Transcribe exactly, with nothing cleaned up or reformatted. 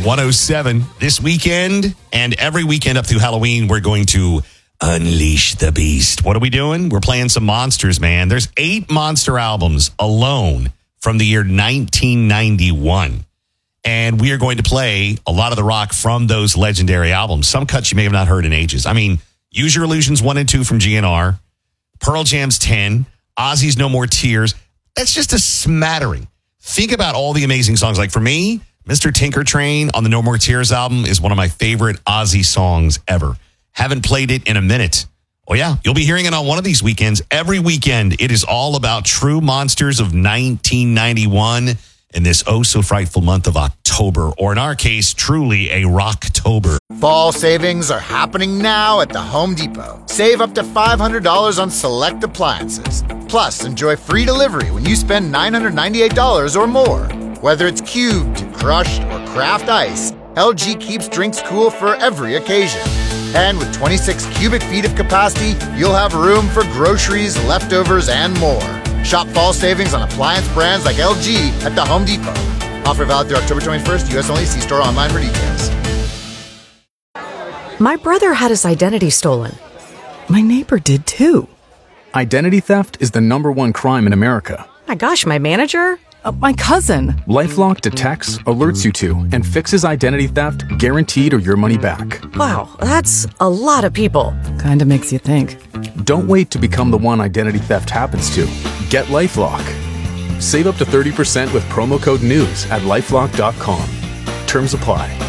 one oh seven this weekend and every weekend up through Halloween, we're going to unleash the beast. What are we doing? We're playing some monsters, man. There's eight monster albums alone from the year nineteen ninety-one. And we are going to play a lot of the rock from those legendary albums. Some cuts you may have not heard in ages. I mean, Use Your Illusions one and two from G N R, Pearl Jam's ten, Ozzy's No More Tears. That's just a smattering. Think about all the amazing songs. Like for me, Mister Tinker Train on the No More Tears album is one of my favorite Ozzy songs ever. Haven't played it in a minute. Oh, yeah. You'll be hearing it on one of these weekends. Every weekend, it is all about true monsters of nineteen ninety-one in this oh-so-frightful month of October, or in our case, truly a Rocktober. Fall savings are happening now at the Home Depot. Save up to five hundred dollars on select appliances. Plus, enjoy free delivery when you spend nine hundred ninety-eight dollars or more. Whether it's cubed, crushed, or craft ice, L G keeps drinks cool for every occasion. And with twenty-six cubic feet of capacity, you'll have room for groceries, leftovers, and more. Shop fall savings on appliance brands like L G at the Home Depot. Offer valid through October twenty-first, U S only. See store online for details. My brother had his identity stolen. My neighbor did too. Identity theft is the number one crime in America. My gosh, my manager? Uh, my cousin. LifeLock detects, alerts you to, and fixes identity theft guaranteed or your money back. Wow, that's a lot of people. Kinda makes you think. Don't wait to become the one identity theft happens to. Get LifeLock. Save up to thirty percent with promo code NEWS at LifeLock dot com. Terms apply.